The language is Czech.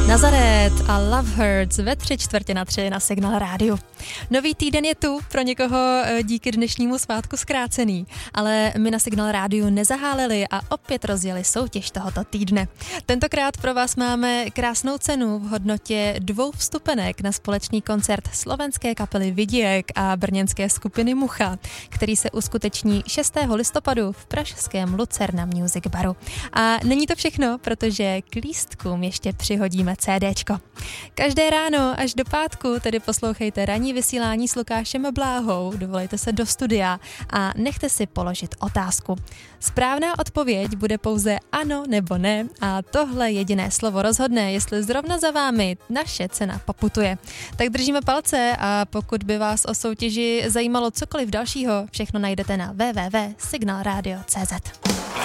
Nazaret a Love Hurts ve 3:45 na Signál rádiu. Nový týden je tu, pro někoho díky dnešnímu svátku zkrácený, ale my na Signál rádiu nezaháleli a opět rozjeli soutěž tohoto týdne. Tentokrát pro vás máme krásnou cenu v hodnotě 2 vstupenek na společný koncert slovenské kapely Vidiek a brněnské skupiny Mucha, který se uskuteční 6. listopadu v pražském Lucerna Music Baru. A není to všechno, protože k lístkům ještě přihodíme CDčko. Každé ráno až do pátku tedy poslouchejte ranní vysílání s Lukášem Bláhou, dovolejte se do studia a nechte si položit otázku. Správná odpověď bude pouze ano nebo ne a tohle jediné slovo rozhodne, jestli zrovna za vámi naše cena poputuje. Tak držíme palce a pokud by vás o soutěži zajímalo cokoliv dalšího, všechno najdete na www.signalradio.cz.